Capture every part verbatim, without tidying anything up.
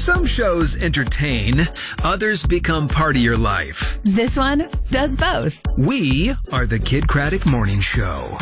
Some shows entertain, others become part of your life. This one does both. We are the Kid Craddock Morning Show.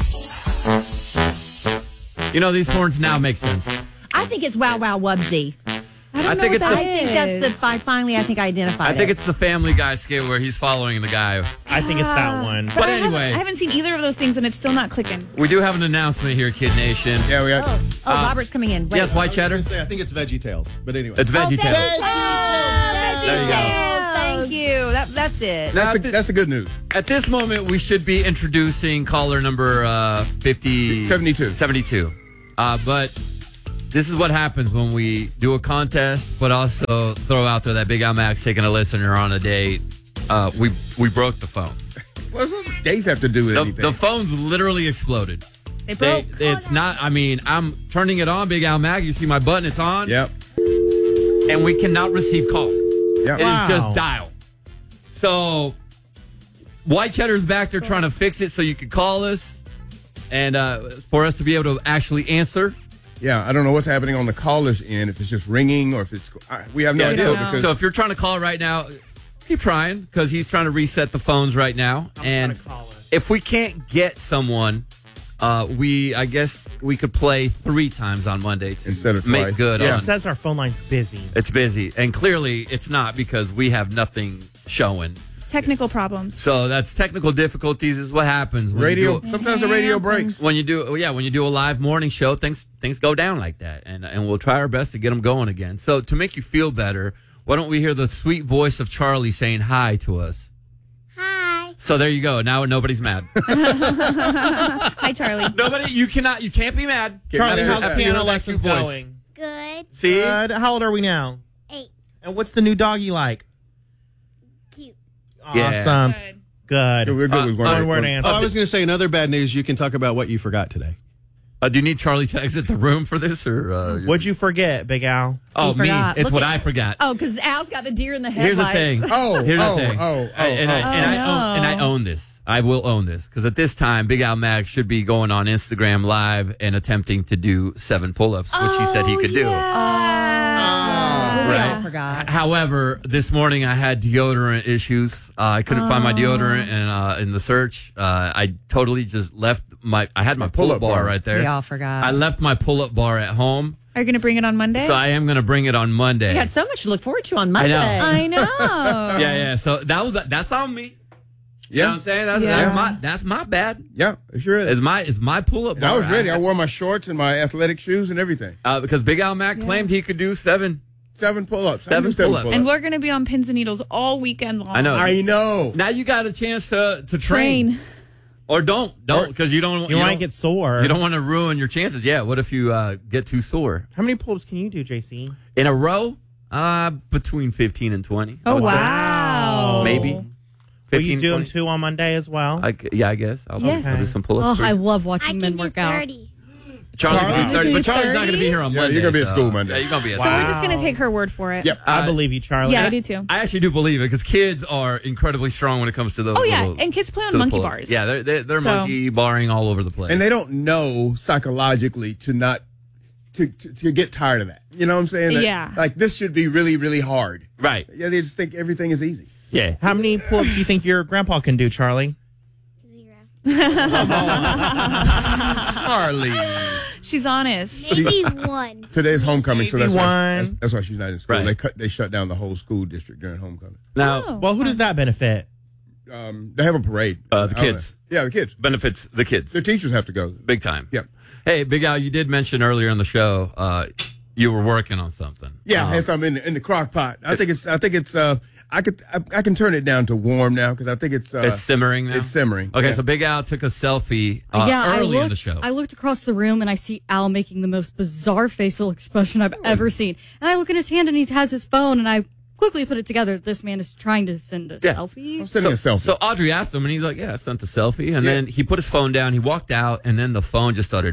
You know, these horns now make sense. I think it's Wow Wow Wubsy. I, don't I know think what it's that the- I think that's the is. fi- finally. I think I identified I think it. it's the Family Guy skit where he's following the guy. I think it's that one. But I anyway. haven't, I haven't seen either of those things, and it's still not clicking. We do have an announcement here, Kid Nation. Yeah, we got. Oh, oh Robert's coming in. Wait. Yes, White Cheddar? Say, I think it's Veggie Tales, but anyway. It's Veggie oh, Tales. Veggie There you go. Tales. Thank you. That, that's it. Now, That's at the, thi- that's the good news. at this moment, we should be introducing caller number uh, fifty... seventy-two. seventy-two. Uh, but this is what happens when we do a contest, but also throw out there that Big Al Max taking a listener on a date. Uh, we we broke the phone. What's what does Dave have to do with The, anything? the phones literally exploded. They They, broke. it's not, I mean, I'm turning it on, Big Al Mac. You see my button, it's on. Yep. And we cannot receive calls. Yep. It Wow. is just dial. So, White Cheddar's back there trying to fix it so you can call us and uh, for us to be able to actually answer. Yeah, I don't know what's happening on the caller's end, if it's just ringing or if it's. I, we have no Yeah, idea so, because. so if you're trying to call right now, keep trying because he's trying to reset the phones right now. I'm and trying to call us. if we can't get someone, uh, we I guess we could play three times on Monday to Instead of make twice. good Yeah. It on. says our phone line's busy. It's busy, and clearly it's not because we have nothing showing. Technical problems. So that's technical difficulties is what happens when radio. You do, Sometimes the radio breaks. when you do yeah when you do a live morning show, things things go down like that, and and we'll try our best to get them going again. So to make you feel better, why don't we hear the sweet voice of Charlie saying hi to us? Hi. So there you go. Now nobody's mad. Hi, Charlie. Nobody. You cannot. You can't be mad. Charlie, After- how's the after piano you heard that lessons cute voice. going? Good. See. Good. How old are we now? Eight. And what's the new doggy like? Cute. Yeah. Awesome. Good. Good. We're good with One one word Oh, answer. I was going to say another bad news. You can talk about what you forgot today. Uh, do you need Charlie to exit the room for this, or uh, What'd you forget, Big Al? oh He me? forgot. It's Look what at- I forgot. Oh, because Al's got the deer in the Here's headlights. the thing. Oh, Here's oh, the thing. oh, oh, I- and, I, oh. and, I Oh, own, and I no. own this. I will own this because at this time, Big Al Max should be going on Instagram Live and attempting to do seven pull-ups, which he said he could do. Well, we Right. all forgot. However, this morning I had deodorant issues. Uh, I couldn't find my deodorant in uh, in the search. Uh, I totally just left my. I had my pull-up pull-up bar bar. right there. We all forgot. I left my pull-up bar at home, Are you going to bring it on Monday? so I am going to bring it on Monday. You had so much to look forward to on Monday. know. I know. Yeah, yeah. So that was that's on me. You know what I'm saying? That's, Yeah. that's my that's my bad. Yeah, it sure is. It's my it's my pull-up And bar. I was ready. I wore my shorts and my athletic shoes and everything. uh, because Big Al Mac claimed he could do seven. Seven pull-ups. I Seven do seven pull-ups. And we're going to be on pins and needles all weekend long. I know. I know. Now you got a chance to to train, Train. or don't don't because you don't You, might don't- get sore. you don't want to ruin your chances. Yeah. What if you uh, get too sore How many pull-ups can you do, J C? in a row? Uh, between fifteen and twenty. I Oh, would say. wow. Maybe. Will you fifteen, do them twenty. two on Monday as well? I, c- yeah, I guess. I'll, Yes. I'll do some pull-ups. Oh, I love I watching can men do work out. thirty. Charlie can Charlie do thirty, can but do Charlie's not going to be here on Yeah, Monday. you're gonna be at so- school Monday. Yeah, you're going to be at So school. we're just going to take her word for it. Yep. I believe you, Charlie. Yeah, I do too. I actually do believe it because kids are incredibly strong when it comes to those. Oh, yeah. little- And kids play on to the monkey pull-ups. bars. Yeah, they're they're, they're So- monkey barring all over the place. And they don't know psychologically to not to, to to get tired of that. You know what I'm saying? That, Yeah. Like this should be really really hard. right. Yeah, they just think everything is easy. Yeah. How many pull-ups do you think your grandpa can do, Charlie? Zero. Harley. She's honest. Maybe one. Today's homecoming, so that's Maybe why, one. that's, that's why she's not in school. Right. They cut they shut down the whole school district during homecoming. Now Oh. Well, who does that benefit? Um, they have a parade. Uh, the I don't kids. know. Yeah, the kids. benefits the kids The teachers have to go. big time. Yep. Hey, Big Al, you did mention earlier in the show uh, you were working on something. Yeah, Um, and so I'm in the, in the crock pot. I think it's I think it's uh I could I, I can turn it down to warm now because I think it's uh, it's simmering now. It's simmering. Okay, Yeah. so Big Al took a selfie uh, yeah, I early looked. in the show. I looked across the room and I see Al making the most bizarre facial expression I've ever seen. And I look at his hand and he has his phone, and I quickly put it together. This man is trying to send a Yeah. selfie. I'm sending so, a selfie. so Audrey asked him, and he's like, "Yeah, I sent a selfie." And Yeah. then he put his phone down. He walked out, and then the phone just started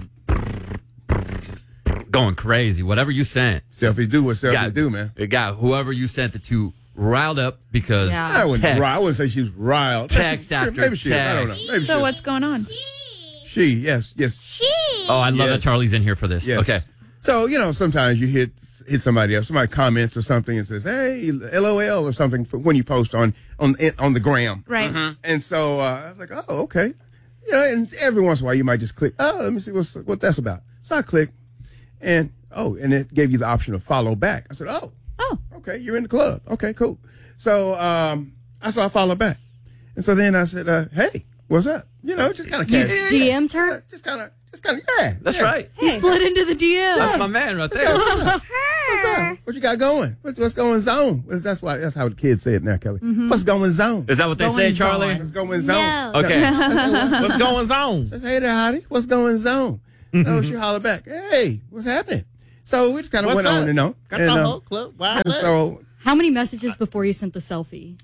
going crazy. Whatever you sent, Selfies do what selfies got, do, man. It got whoever you sent it to riled up because Yeah. I wouldn't, text, ri- I wouldn't say she's riled. Text Maybe she- after maybe she is. I don't know. text. Maybe So she what's going on? is. She, yes, yes. She. Oh, I love Yes. that Charlie's in here for this. Yes. Okay. So, you know, sometimes you hit hit somebody else, somebody comments or something and says, hey, L O L or something for when you post on on on the gram. Right. And so uh, I was like, oh, okay. You know, and every once in a while you might just click, oh, let me see what's, what that's about. So I click, and, oh, and it gave you the option of follow back. I said, oh, Oh. okay, you're in the club. Okay, cool. So um, I saw I followed back. And so then I said, uh, hey, what's up? You know, just kind of casual. D M'd her? Yeah, just kind of, just kind of, yeah. That's yeah. right. He slid into the D M. That's my man right there. What's up? What's up? What you got going? What's, what's going zone? What's, that's why. That's how the kids say it now, Kelly. What's going zone? Is that what they say, Charlie? What's going zone? No. Okay. What's going on? Says, hey there, Hottie. What's going zone? Oh, she hollered back. Hey, what's happening? So we just kind of What's went up? on and on. Got And, the uh, whole club. Wow. and so, How many messages before you sent the selfie?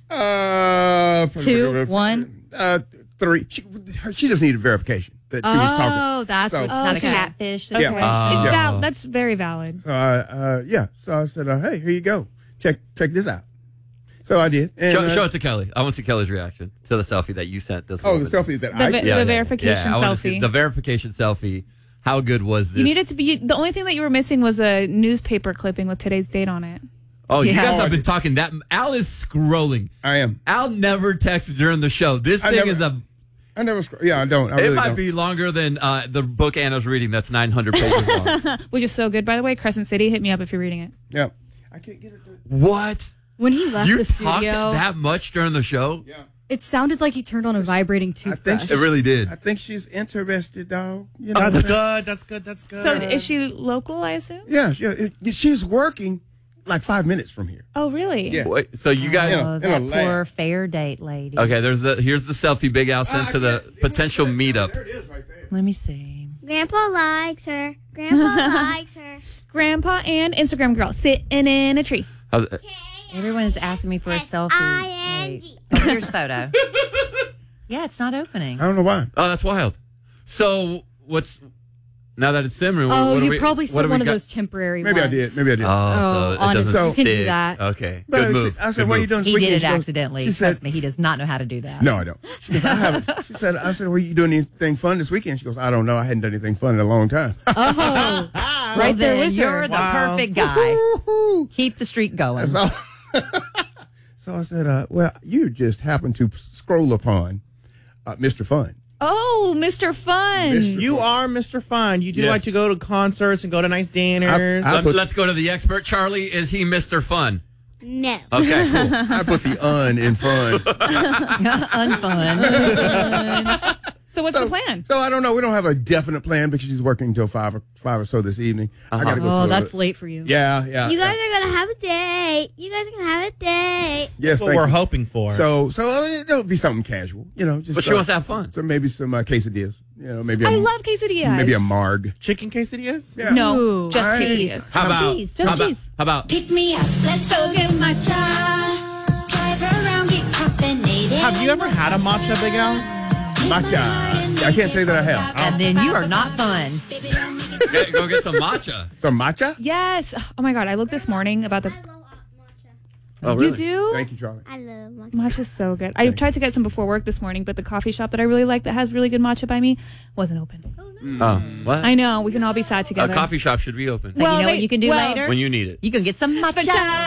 uh, Two, one? uh, three. She, she just needed verification that she was talking. Oh, that's So- what. Not okay. a catfish. Okay. Yeah. Oh. It's val- that's very valid. So, uh, uh, yeah. So I said, uh, hey, here you go. Check, check this out. So I did. And, Show, uh, show it to Kelly. I want to see Kelly's reaction to the selfie that you sent this oh, the woman. selfie that The I vi- sent. the verification I wanna see selfie. the verification selfie. How good was this? You needed to be. The only thing that you were missing was a newspaper clipping with today's date on it. oh, you Yeah. guys Oh, I have been did. talking that. Al is scrolling. I am. Al never texts during the show. This I thing never- is a. I never, scroll. yeah, I don't. I It really might don't. be longer than uh, the book Anna's reading. That's nine hundred pages long. Which is so good, by the way. Crescent City, hit me up if you're reading it. Yeah. I can't get it. To, What? When he left You the talked studio, that much during the show? yeah. it sounded like he turned on a vibrating think toothbrush. It really did. I think she's interested, dog. You know. That's good. That's good. That's good. So is she local, I assume? Yeah, yeah. It, she's working like five minutes from here. Oh, really? Yeah. Wait, so you guys. Yeah. Oh, In a that lab. poor fair date lady. Okay, there's the here's the selfie Big Al sent Ah, to I the can't- potential meetup. There it is, right there. Let me see. Grandpa likes her. Grandpa likes her. Grandpa and Instagram girl sitting in a tree. How's it? Everyone is asking me for a selfie. I N G. Wait. Oh, here's a photo. Yeah, it's not opening. I don't know why. Oh, that's wild. So what's now that it's simmering? what- Oh, what do you we- probably what sent do we one of got? those temporary Maybe I ones. did. Maybe I did. Oh, Oh, so it honest- doesn't you can do stick. that. Okay, But good she- move. I said, Good "What are you move. doing this He weekend?" did it She goes- accidentally. She said, Trust me, he does not know how to do that. "No, I don't." She goes, "I haven't." She said, "I said, were you doing anything fun this weekend?" She goes, "I don't know. I hadn't done anything fun in a long time." Oh, Well, right there then with you're her. the Wow. perfect guy. Woo-hoo. Keep the streak going. So, so I said, uh, "Well, you just happened to scroll upon uh, Mister Fun." Oh, Mister Fun. Mister You are Mister Fun. You do Yes. like to go to concerts and go to nice dinners. I- I- Let- put- Let's go to the expert. Charlie, is he Mister Fun? No. Okay, cool. I put the "un" in fun. Unfun. So what's So, the plan? so I don't know. We don't have a definite plan because she's working until five or five or so this evening. I gotta go. Oh, to that's a, late for you. Yeah, yeah. You guys yeah. are gonna have a date. You guys are gonna have a date. Yes, That's what thank we're you. hoping for. So, so uh, it'll be something casual, you know. Just But she uh, wants to have fun. So maybe some uh, quesadillas, you know. Maybe a, I love quesadillas. maybe a marg. chicken quesadillas? Yeah. No, Ooh. just I- quesadillas. How about cheese. how Just about, cheese. how about Pick me up, let's go get matcha. Drive around, get caffeinated. Have you ever had a matcha, Big Al? Matcha. I can't say that I have. And then you are not fun. Get- go get some matcha? Some matcha? Yes. Oh my God, I looked this morning about the. I love matcha. Oh, You really? do? Thank you, Charlie. I love matcha. Matcha's so good. I tried to get some before work this morning, but the coffee shop that I really like that has really good matcha by me wasn't open. Oh, what? I know. We can all be sad A together. coffee shop should be open But you know what you can do well, later? when you need it. You can get some matcha.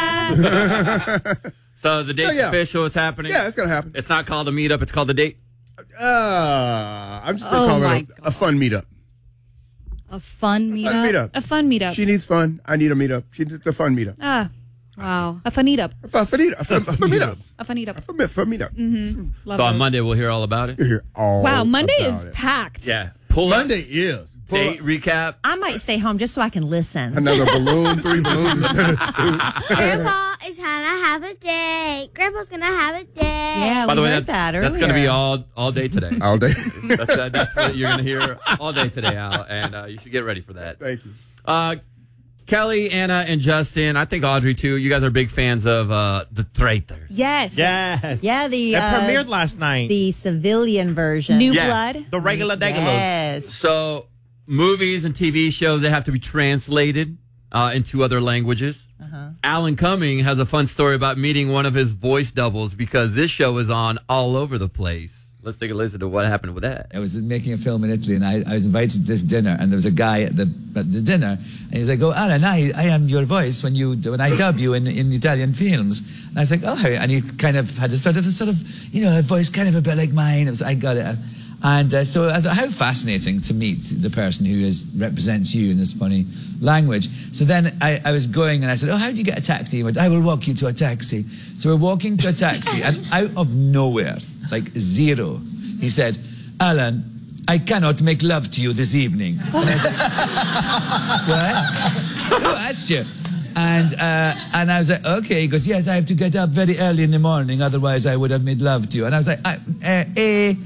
So the date's So, yeah. official. It's happening. Yeah, it's gonna happen. It's not called a meetup. It's called the date. Uh, I'm just gonna Oh call my it a, a fun meetup. A fun meetup. Fun meetup. A fun meetup. She needs fun. I need a meetup. She it's a fun meetup. ah, Wow. a fun eat-up. A fun, fun meetup. A fun, a fun meetup. A fun eat-up. A fun, fun meetup. Mm-hmm. Love So on those. Monday we'll hear all about it. You hear all Wow, Monday about is it. packed. Yeah. Pull Monday is. Pull date up recap. I might stay home just so I can listen. another balloon, three balloons instead of two. Grandpa is gonna have a date. Grandpa's gonna have a date. Yeah, By we the way, heard that's, that that's going to be earlier. all all day today. All day. that's, uh, that's what you're going to hear all day today, Al, and uh, you should get ready for that. Thank you. Uh, Kelly, Anna, and Justin, I think Audrey too. You guys are big fans of uh, the Traitors. Yes. Yes. Yeah, the That uh, premiered last night. the civilian version. New Yeah. blood. the regular degulas. Yes. So movies and T V shows, they have to be translated uh, into other languages. Uh-huh. Alan Cumming has a fun story about meeting one of his voice doubles because this show is on all over the place. let's take a listen to what happened with that. I was making a film in Italy, and I, I was invited to this dinner, and there was a guy at the at the dinner, and he's like, "Oh, Alan, I, I am your voice when you when I dub you in, in Italian films." And I was like, "Oh," how?" And he kind of had a sort of a sort of you know a voice kind of a bit like mine. It was I got it, and uh, so I thought, how fascinating to meet the person who is represents you in this funny language. So then I, I was going, and I said, "Oh, how do you get a taxi?" He went, "I will walk you to a taxi." So we're walking to a taxi, and out of nowhere, like zero, he said, "Alan, I cannot make love to you this evening." And I was like, "What? Who asked you?" And uh, and I was like, "Okay." He goes, "Yes, I have to get up very early in the morning, otherwise I would have made love to you." And I was like, I, uh, A,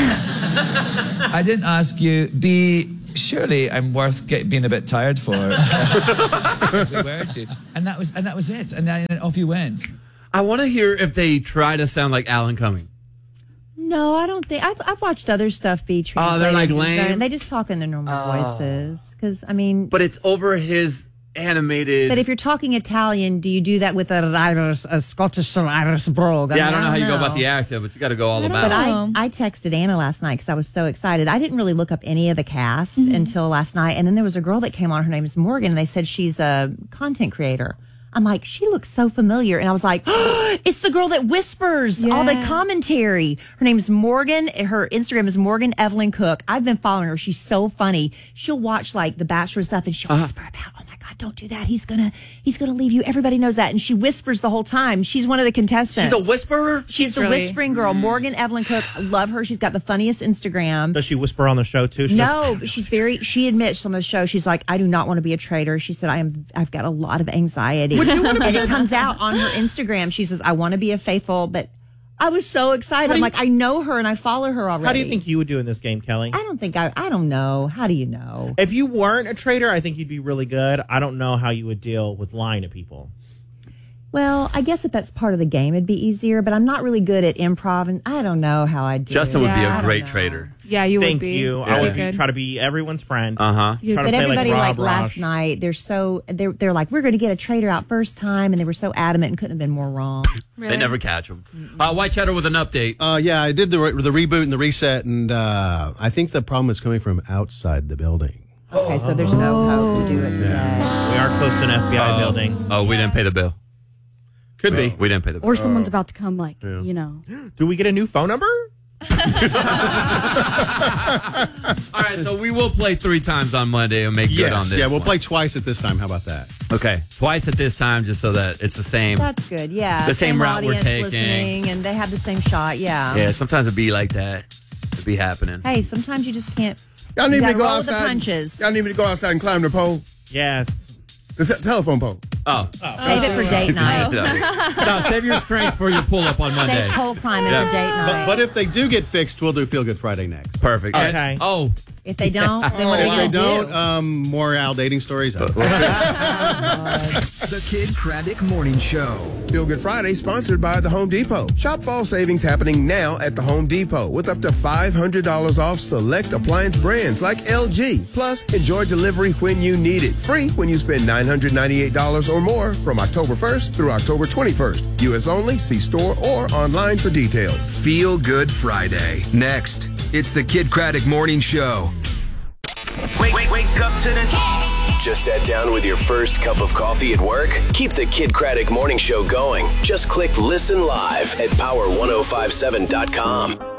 I didn't ask you. B, surely I'm worth get, being a bit tired for. If we were to. And that was and that was it. And then off you went. I want to hear if they try to sound like Alan Cumming. No, I don't think. I've I've watched other stuff be translated. Oh, they're like and lame? done- They just talk in their normal Oh. voices. Because I mean, But it's over his animated. but if you're talking Italian, do you do that with a Irish, a Scottish Irish brogue? yeah, I don't know how you go about the accent, but you got to go all about But it. I, I texted Anna last night because I was so excited. I didn't really look up any of the cast until last night. And then there was a girl that came on. Her name is Morgan. And they said she's a content creator. I'm like, she looks so familiar. And I was like, oh, it's the girl that whispers all the Yeah. commentary. Her name's Morgan. Her Instagram is Morgan Evelyn Cook. I've been following her. She's so funny. She'll watch like The Bachelor stuff and she'll whisper about, oh my God, don't do that. He's gonna, he's gonna leave you. Everybody knows that. And she whispers the whole time. She's one of the contestants. She's a whisperer? She's, She's the really- whispering girl. Morgan Evelyn Cook. I love her. She's got the funniest Instagram. Does she whisper on the show too? She No, does- she's very. She admits on the show, she's like, I do not want to be a traitor. She said, I am. I've got a lot of anxiety. Would you wanna be and it a- comes out on her Instagram. She says, I want to be a faithful, but I was so excited. How do I'm you- like, I know her and I follow her already. How do you think you would do in this game, Kelly? I don't think I. I don't know. How do you know? If you weren't a traitor, I think you'd be really good. I don't know how you would deal with lying to people. Well, I guess if that's part of the game, it'd be easier. But I'm not really good at improv, and I don't know how I do. Justin would be Yeah, I a don't great know. trader. Yeah, you Thank would be. you. Yeah. I would be, Good. try to be everyone's friend. Uh huh. You- Try to But play everybody, like, like, Rob last Ross. night, they're so they're they're like, we're going to get a traitor out first time, and they were so adamant and couldn't have been more wrong. They never catch him. Uh, White Cheddar with an update. Uh, yeah, I did the re- the reboot and the reset, and uh, I think the problem is coming from outside the building. Okay, so there's no hope to do it today. We are close to an F B I Oh. building. Oh, we didn't pay the bill. Could be. We didn't pay the bill. Or someone's about to come, like, you know. Do we get a new phone number? All right, so we will play three times on Monday and make good Yes, on this. yeah, we'll one. play twice at this time. How about that? Okay, twice at this time, just so that it's the same. That's good. Yeah, The same route we're audience taking. listening, and they have the same shot. Yeah. Yeah, sometimes it'd be like that. It'd be happening. Hey, sometimes you just can't. Y'all need You me to gotta go roll with the outside. punches. Y'all need me to go outside and climb the pole, Yes. the te- telephone pole. Oh, Save it for date night. no. No, save your strength for your pull up on Monday. Save pole climbing Yeah. for date But, night. but if they do get fixed, we'll do Feel Good Friday next. Perfect. Okay. And- oh, if they don't, then what are If you they gonna don't, do? um, more Al dating stories. The Kid Craddock Morning Show. Feel Good Friday, sponsored by the Home Depot. Shop fall savings happening now at the Home Depot with up to five hundred dollars off select appliance brands like L G. Plus, enjoy delivery when you need it. Free when you spend nine hundred ninety-eight dollars or more from October first through October twenty-first. U S only. See store or online for details. Feel Good Friday. Next, it's the Kid Craddock Morning Show. Wake, wake, wake up to the hits. Just sat down with your first cup of coffee at work? Keep the Kid Craddock Morning Show going. Just click Listen Live at power ten fifty-seven dot com.